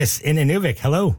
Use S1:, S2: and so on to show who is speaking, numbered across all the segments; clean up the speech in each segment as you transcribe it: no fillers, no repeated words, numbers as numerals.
S1: Yes, in Inuvik. Hello.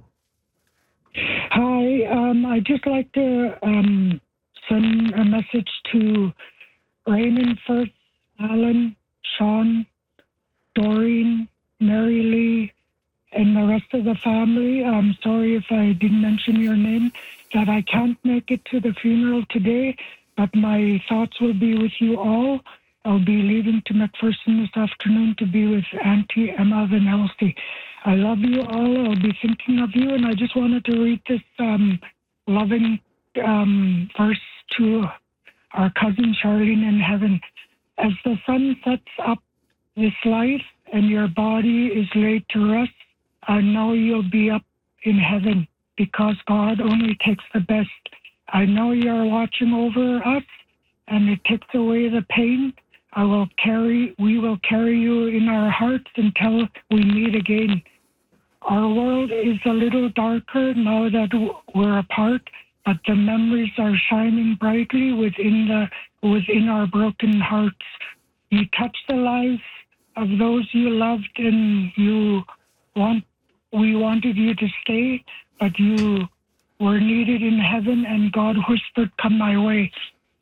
S2: Hi, I'd just like to send a message to Raymond Firth, Alan, Sean, Doreen, Mary Lee, and the rest of the family. I'm sorry if I didn't mention your name, that I can't make it to the funeral today, but my thoughts will be with you all. I'll be leaving to McPherson this afternoon to be with Auntie Emma Van Helsey. I love you all. I'll be thinking of you, and I just wanted to read this loving verse to our cousin Charlene in heaven. As the sun sets up this life and your body is laid to rest, I know you'll be up in heaven because God only takes the best. I know you're watching over us, and it takes away the pain. We will carry you in our hearts until we meet again. Our world is a little darker now that we're apart, but the memories are shining brightly within our broken hearts. You touch the lives of those you loved, and we wanted you to stay, but you were needed in heaven, and God whispered, "Come my way."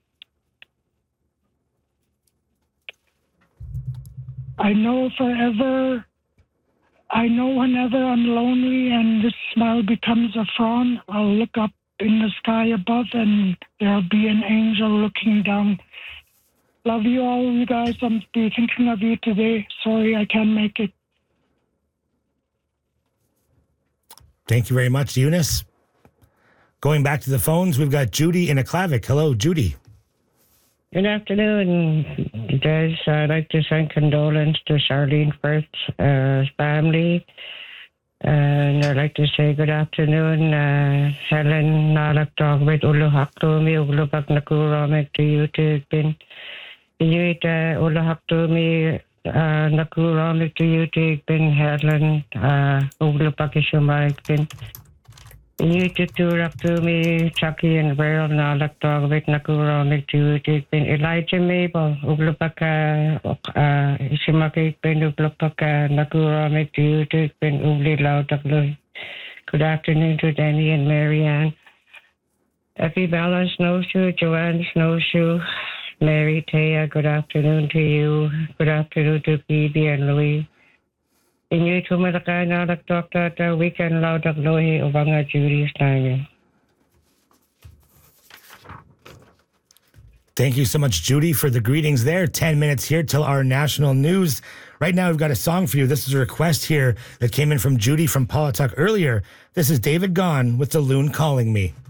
S2: I know whenever I'm lonely and this smile becomes a frown, I'll look up in the sky above and there'll be an angel looking down. Love you all, you guys. I'm thinking of you today. Sorry I can't make it.
S1: Thank you very much, Eunice. Going back to the phones, we've got Judy in Aklavik. Hello, Judy.
S3: Good afternoon, guys. I'd like to send condolences to Charlene Firth's family. And I'd like to say good afternoon, Helen Nalak-Dogwit Uluhaktumi, Ulupak Nakuramik to you to bin. Inuit Uluhaktumi Nakuramik to you to bin, Helen Ulupak Ishumaik bin. You to Turak to me, Chucky and Rail, Nalak Dog, Vic Nakuramik to you, Elijah Mabel, Uglupaka, Ishimaki, Ben Uglupaka, Nakuramik to you, Ugly Laudak. Good afternoon to Danny and Marianne. Effie Bella Snowshoe, Joanne Snowshoe, Mary Taya, good afternoon to you. Good afternoon to Phoebe and Louis. Inyo tumalaka na nagtokta ta weekend laudak lohi ubanga Judy's time.
S1: Thank you so much, Judy, for the greetings there. 10 minutes here till our national news. Right now, we've got a song for you. This is a request here that came in from Judy from Paulatuk earlier. This is David Gaughan with The Loon Calling Me.